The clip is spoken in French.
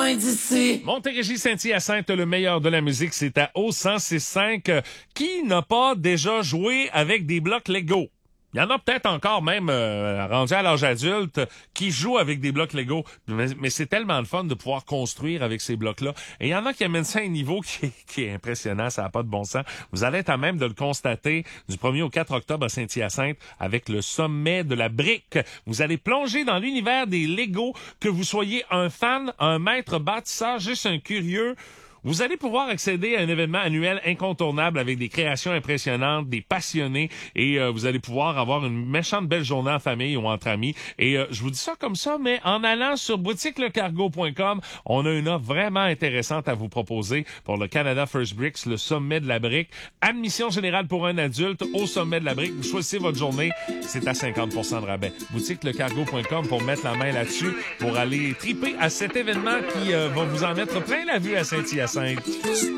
loin d'ici. Montérégie Saint-Hyacinthe, le meilleur de la musique, c'est à O1065. Qui n'a pas déjà joué avec des blocs Lego? Il y en a peut-être encore même rendus à l'âge adulte qui jouent avec des blocs Lego, mais c'est tellement le fun de pouvoir construire avec ces blocs-là. Et il y en a qui amènent ça à un niveau qui est impressionnant, ça n'a pas de bon sens. Vous allez être à même de le constater du 1er au 4 octobre à Saint-Hyacinthe avec le sommet de la brique. Vous allez plonger dans l'univers des Lego, que vous soyez un fan, un maître bâtisseur, juste un curieux. Vous allez pouvoir accéder à un événement annuel incontournable avec des créations impressionnantes, des passionnés, et vous allez pouvoir avoir une méchante belle journée en famille ou entre amis. Et je vous dis ça comme ça, mais en allant sur boutiquelecargo.com, on a une offre vraiment intéressante à vous proposer pour le Canada First Bricks, le sommet de la brique. Admission générale pour un adulte au sommet de la brique. Vous choisissez votre journée, c'est à 50% de rabais. Boutiquelecargo.com pour mettre la main là-dessus, pour aller triper à cet événement qui va vous en mettre plein la vue à Saint-Hyacinthe.